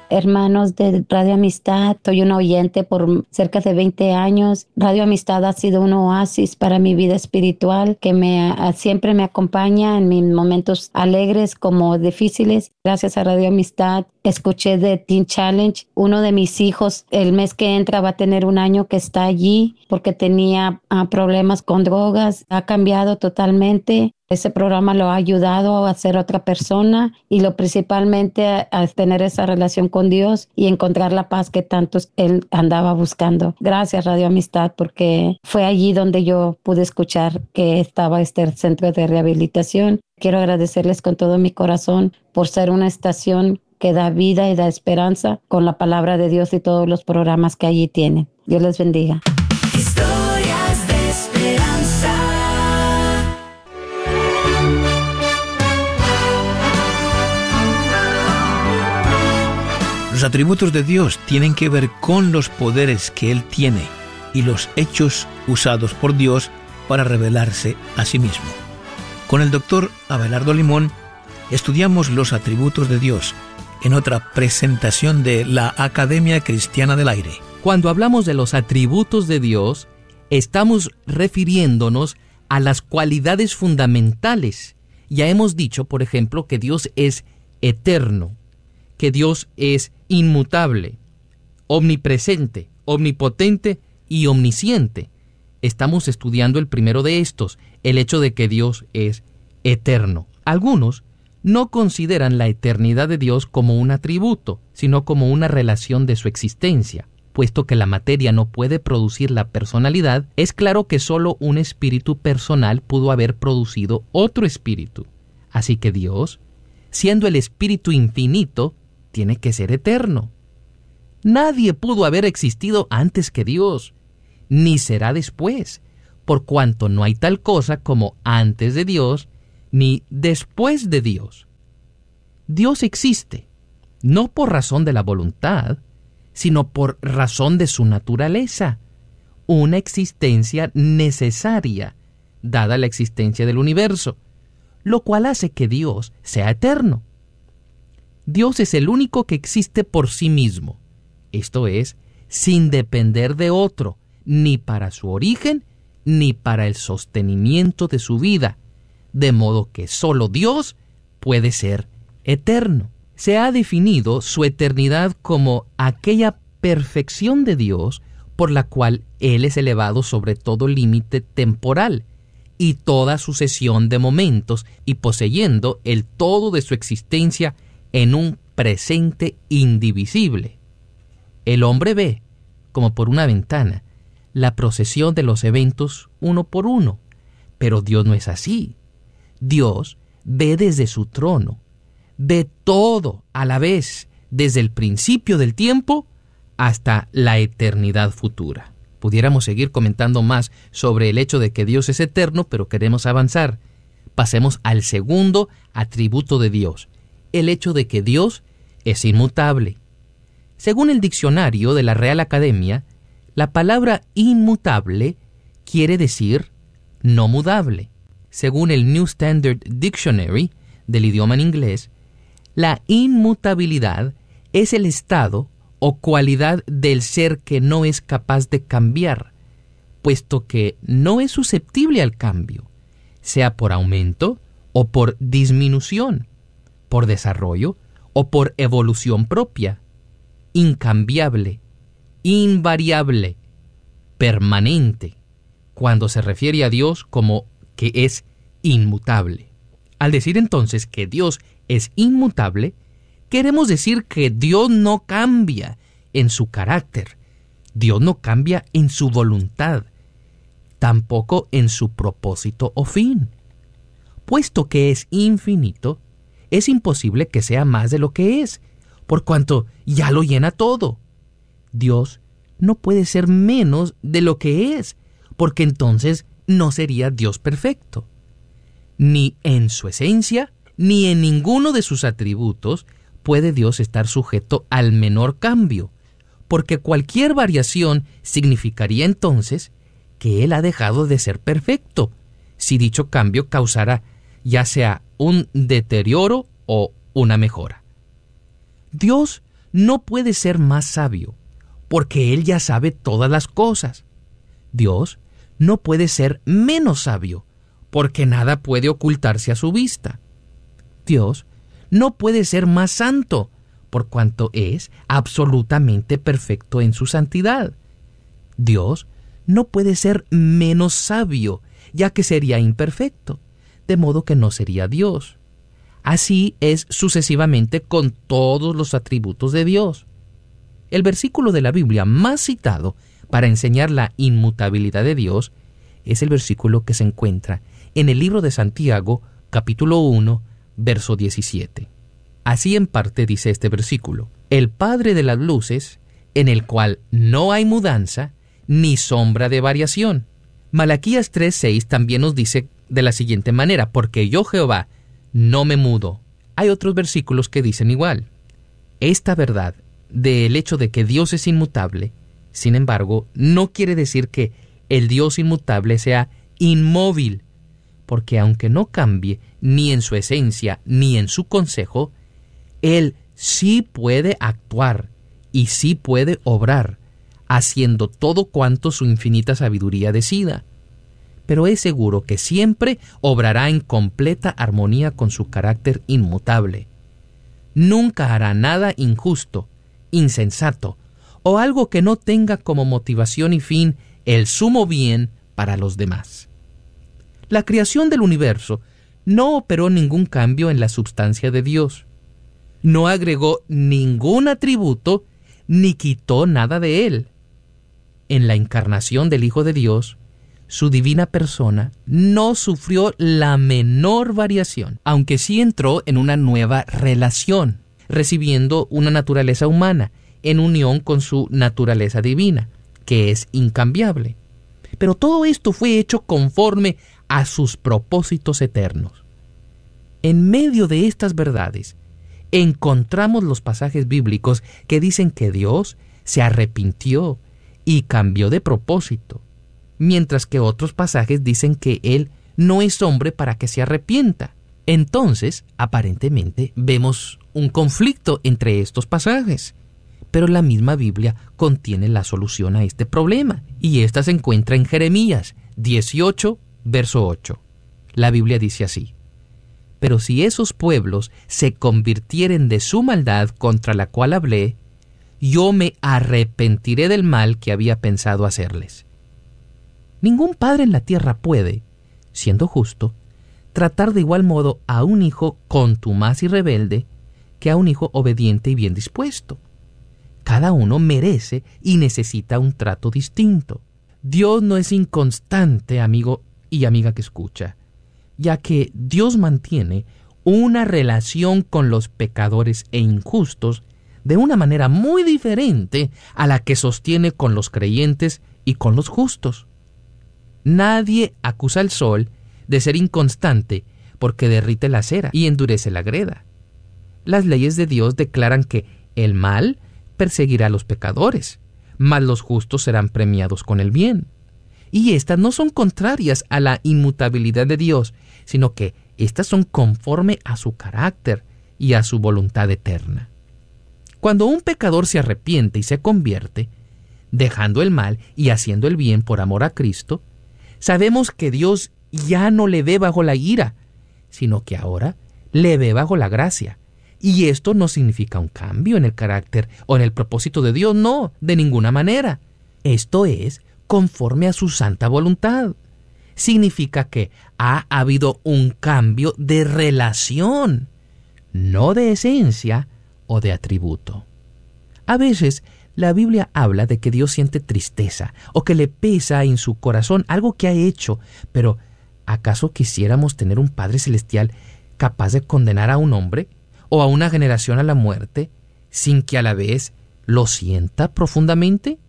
hermanos de Radio Amistad. Soy una oyente por cerca de 20 años. Radio Amistad ha sido un oasis para mi vida espiritual que siempre me acompaña en mis momentos alegres como difíciles. Gracias a Radio Amistad escuché de Teen Challenge. Uno de mis hijos el mes que entra va a tener 1 año que está allí porque tenía problemas con drogas. Ha cambiado totalmente. Ese programa lo ha ayudado a ser otra persona y principalmente a tener esa relación con Dios y encontrar la paz que tanto él andaba buscando. Gracias Radio Amistad, porque fue allí donde yo pude escuchar que estaba este centro de rehabilitación. Quiero agradecerles con todo mi corazón por ser una estación que da vida y da esperanza con la palabra de Dios y todos los programas que allí tienen. Dios les bendiga. Historias de esperanza. Los atributos de Dios tienen que ver con los poderes que Él tiene y los hechos usados por Dios para revelarse a sí mismo. Con el doctor Abelardo Limón estudiamos los atributos de Dios en otra presentación de la Academia Cristiana del Aire. Cuando hablamos de los atributos de Dios, estamos refiriéndonos a las cualidades fundamentales. Ya hemos dicho, por ejemplo, que Dios es eterno, que Dios es inmutable, omnipresente, omnipotente y omnisciente. Estamos estudiando el primero de estos, el hecho de que Dios es eterno. Algunos no consideran la eternidad de Dios como un atributo, sino como una relación de su existencia. Puesto que la materia no puede producir la personalidad, es claro que solo un espíritu personal pudo haber producido otro espíritu. Así que Dios, siendo el espíritu infinito, tiene que ser eterno. Nadie pudo haber existido antes que Dios, ni será después, por cuanto no hay tal cosa como antes de Dios, ni después de Dios. Dios existe, no por razón de la voluntad, sino por razón de su naturaleza, una existencia necesaria, dada la existencia del universo, lo cual hace que Dios sea eterno. Dios es el único que existe por sí mismo, esto es, sin depender de otro, ni para su origen, ni para el sostenimiento de su vida, de modo que solo Dios puede ser eterno. Se ha definido su eternidad como aquella perfección de Dios por la cual Él es elevado sobre todo límite temporal y toda sucesión de momentos y poseyendo el todo de su existencia en un presente indivisible. El hombre ve, como por una ventana, la procesión de los eventos uno por uno, pero Dios no es así. Dios ve desde su trono, ve todo a la vez, desde el principio del tiempo hasta la eternidad futura. Pudiéramos seguir comentando más sobre el hecho de que Dios es eterno, pero queremos avanzar. Pasemos al segundo atributo de Dios, el hecho de que Dios es inmutable. Según el diccionario de la Real Academia, la palabra inmutable quiere decir no mudable. Según el New Standard Dictionary del idioma en inglés, la inmutabilidad es el estado o cualidad del ser que no es capaz de cambiar, puesto que no es susceptible al cambio, sea por aumento o por disminución, por desarrollo o por evolución propia, incambiable, invariable, permanente, cuando se refiere a Dios como que es inmutable. Al decir entonces que Dios es inmutable, queremos decir que Dios no cambia en su carácter, Dios no cambia en su voluntad, tampoco en su propósito o fin. Puesto que es infinito, es imposible que sea más de lo que es, por cuanto ya lo llena todo. Dios no puede ser menos de lo que es, porque entonces no sería Dios perfecto. Ni en su esencia, ni en ninguno de sus atributos puede Dios estar sujeto al menor cambio, porque cualquier variación significaría entonces que Él ha dejado de ser perfecto, si dicho cambio causara ya sea un deterioro o una mejora. Dios no puede ser más sabio, porque Él ya sabe todas las cosas. Dios no puede ser menos sabio, porque nada puede ocultarse a su vista. Dios no puede ser más santo, por cuanto es absolutamente perfecto en su santidad. Dios no puede ser menos sabio, ya que sería imperfecto, de modo que no sería Dios. Así es sucesivamente con todos los atributos de Dios. El versículo de la Biblia más citado para enseñar la inmutabilidad de Dios es el versículo que se encuentra en el libro de Santiago, capítulo 1, verso 17. Así en parte dice este versículo: el Padre de las luces, en el cual no hay mudanza ni sombra de variación. Malaquías 3:6 también nos dice de la siguiente manera: porque yo, Jehová, no me mudo. Hay otros versículos que dicen igual. Esta verdad del hecho de que Dios es inmutable, sin embargo, no quiere decir que el Dios inmutable sea inmóvil, porque aunque no cambie ni en su esencia ni en su consejo, Él sí puede actuar y sí puede obrar, haciendo todo cuanto su infinita sabiduría decida. Pero es seguro que siempre obrará en completa armonía con su carácter inmutable. Nunca hará nada injusto, insensato, o algo que no tenga como motivación y fin el sumo bien para los demás. La creación del universo no operó ningún cambio en la substancia de Dios. No agregó ningún atributo ni quitó nada de él. En la encarnación del Hijo de Dios, su divina persona no sufrió la menor variación, aunque sí entró en una nueva relación, recibiendo una naturaleza humana en unión con su naturaleza divina, que es incambiable. Pero todo esto fue hecho conforme a sus propósitos eternos. En medio de estas verdades, encontramos los pasajes bíblicos que dicen que Dios se arrepintió y cambió de propósito, mientras que otros pasajes dicen que Él no es hombre para que se arrepienta. Entonces, aparentemente, vemos un conflicto entre estos pasajes, pero la misma Biblia contiene la solución a este problema, y esta se encuentra en Jeremías 18, verso 8. La Biblia dice así: pero si esos pueblos se convirtieren de su maldad contra la cual hablé, yo me arrepentiré del mal que había pensado hacerles. Ningún padre en la tierra puede, siendo justo, tratar de igual modo a un hijo contumaz y rebelde que a un hijo obediente y bien dispuesto. Cada uno merece y necesita un trato distinto. Dios no es inconstante, amigo y amiga que escucha, ya que Dios mantiene una relación con los pecadores e injustos de una manera muy diferente a la que sostiene con los creyentes y con los justos. Nadie acusa al sol de ser inconstante porque derrite la cera y endurece la greda. Las leyes de Dios declaran que el mal perseguirá a los pecadores, mas los justos serán premiados con el bien. Y estas no son contrarias a la inmutabilidad de Dios, sino que estas son conforme a su carácter y a su voluntad eterna. Cuando un pecador se arrepiente y se convierte, dejando el mal y haciendo el bien por amor a Cristo, sabemos que Dios ya no le ve bajo la ira, sino que ahora le ve bajo la gracia. Y esto no significa un cambio en el carácter o en el propósito de Dios, no, de ninguna manera. Esto es conforme a su santa voluntad. Significa que ha habido un cambio de relación, no de esencia o de atributo. A veces la Biblia habla de que Dios siente tristeza o que le pesa en su corazón algo que ha hecho, pero ¿acaso quisiéramos tener un Padre Celestial capaz de condenar a un hombre o a una generación a la muerte sin que a la vez lo sienta profundamente?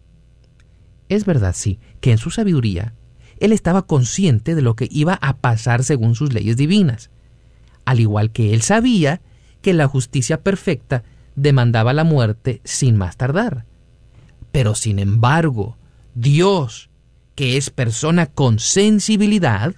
Es verdad, sí, que en su sabiduría Él estaba consciente de lo que iba a pasar según sus leyes divinas, al igual que Él sabía que la justicia perfecta demandaba la muerte sin más tardar. Pero sin embargo, Dios, que es persona con sensibilidad,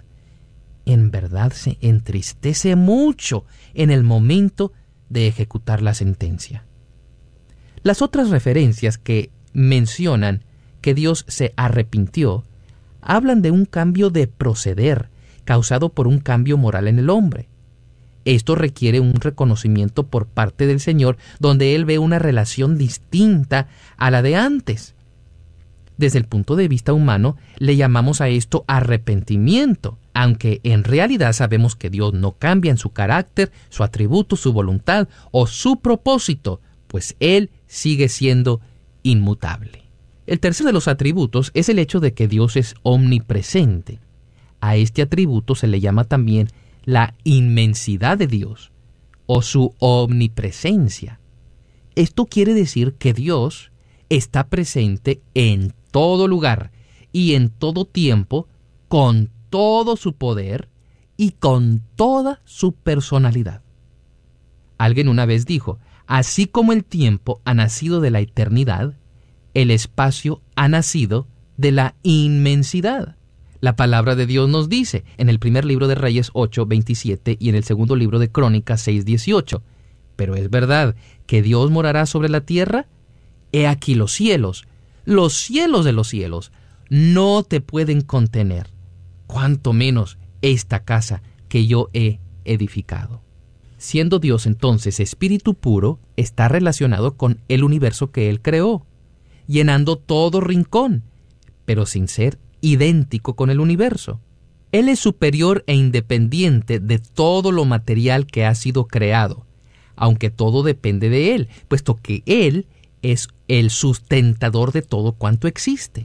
en verdad se entristece mucho en el momento de ejecutar la sentencia. Las otras referencias que mencionan que Dios se arrepintió hablan de un cambio de proceder causado por un cambio moral en el hombre. Esto requiere un reconocimiento por parte del Señor, donde Él ve una relación distinta a la de antes. Desde el punto de vista humano, le llamamos a esto arrepentimiento, aunque en realidad sabemos que Dios no cambia en su carácter, su atributo, su voluntad o su propósito, pues Él sigue siendo inmutable. El tercer de los atributos es el hecho de que Dios es omnipresente. A este atributo se le llama también la inmensidad de Dios o su omnipresencia. Esto quiere decir que Dios está presente en todo lugar y en todo tiempo, con todo su poder y con toda su personalidad. Alguien una vez dijo: así como el tiempo ha nacido de la eternidad, el espacio ha nacido de la inmensidad. La palabra de Dios nos dice en el primer libro de Reyes 8:27 y en el segundo libro de Crónicas 6:18: pero es verdad que Dios morará sobre la tierra. He aquí los cielos de los cielos, no te pueden contener, cuanto menos esta casa que yo he edificado. Siendo Dios entonces espíritu puro, está relacionado con el universo que Él creó, llenando todo rincón, pero sin ser idéntico con el universo. Él es superior e independiente de todo lo material que ha sido creado, aunque todo depende de Él, puesto que Él es el sustentador de todo cuanto existe.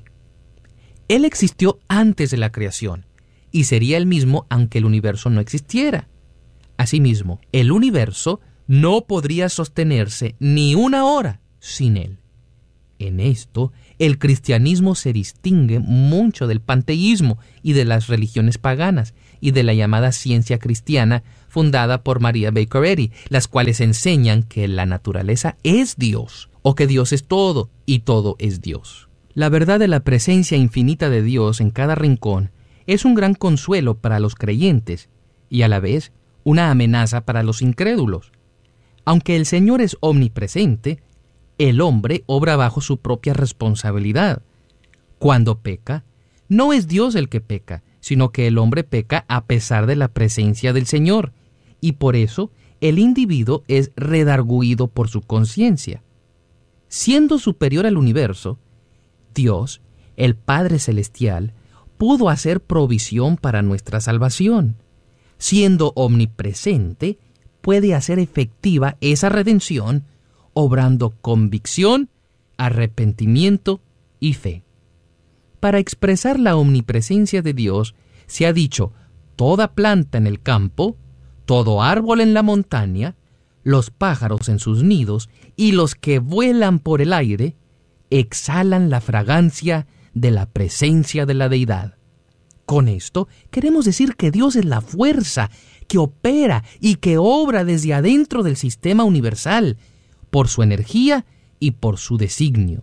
Él existió antes de la creación, y sería el mismo aunque el universo no existiera. Asimismo, el universo no podría sostenerse ni una hora sin Él. En esto, el cristianismo se distingue mucho del panteísmo y de las religiones paganas y de la llamada ciencia cristiana fundada por Maria Baker Eddy, las cuales enseñan que la naturaleza es Dios, o que Dios es todo y todo es Dios. La verdad de la presencia infinita de Dios en cada rincón es un gran consuelo para los creyentes y a la vez una amenaza para los incrédulos. Aunque el Señor es omnipresente, el hombre obra bajo su propia responsabilidad. Cuando peca, no es Dios el que peca, sino que el hombre peca a pesar de la presencia del Señor, y por eso el individuo es redargüido por su conciencia. Siendo superior al universo, Dios, el Padre Celestial, pudo hacer provisión para nuestra salvación. Siendo omnipresente, puede hacer efectiva esa redención, obrando convicción, arrepentimiento y fe. Para expresar la omnipresencia de Dios, se ha dicho: toda planta en el campo, todo árbol en la montaña, los pájaros en sus nidos y los que vuelan por el aire, exhalan la fragancia de la presencia de la deidad. Con esto queremos decir que Dios es la fuerza que opera y que obra desde adentro del sistema universal, por su energía y por su designio.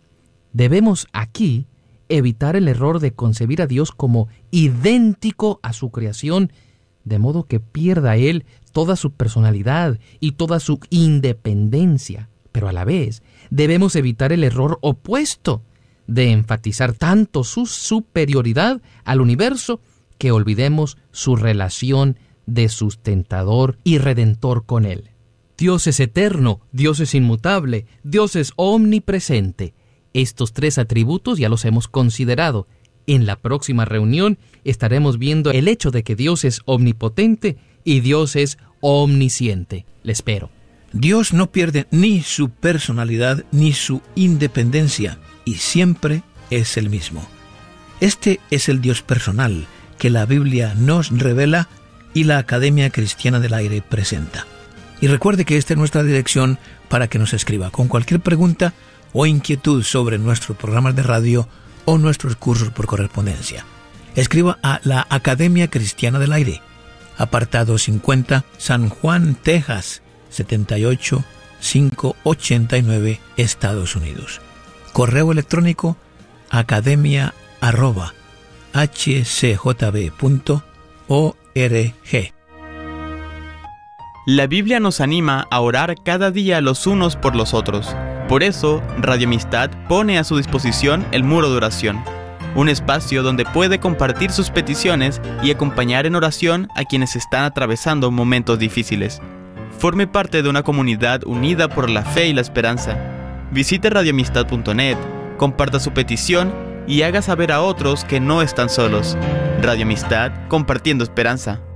Debemos aquí evitar el error de concebir a Dios como idéntico a su creación, de modo que pierda Él toda su personalidad y toda su independencia. Pero a la vez debemos evitar el error opuesto de enfatizar tanto su superioridad al universo que olvidemos su relación de sustentador y redentor con Él. Dios es eterno, Dios es inmutable, Dios es omnipresente. Estos tres atributos ya los hemos considerado. En la próxima reunión estaremos viendo el hecho de que Dios es omnipotente y Dios es omnisciente. Le espero. Dios no pierde ni su personalidad ni su independencia, y siempre es el mismo. Este es el Dios personal que la Biblia nos revela y la Academia Cristiana del Aire presenta. Y recuerde que esta es nuestra dirección para que nos escriba con cualquier pregunta o inquietud sobre nuestros programas de radio o nuestros cursos por correspondencia. Escriba a la Academia Cristiana del Aire, apartado 50, San Juan, Texas, 78589, Estados Unidos. Correo electrónico academia@hcjb.org. La Biblia nos anima a orar cada día los unos por los otros, Por eso, Radio Amistad pone a su disposición el Muro de Oración, un espacio donde puede compartir sus peticiones y acompañar en oración a quienes están atravesando momentos difíciles. Forme parte de una comunidad unida por la fe y la esperanza. Visite radioamistad.net, comparta su petición y haga saber a otros que no están solos. Radio Amistad, compartiendo esperanza.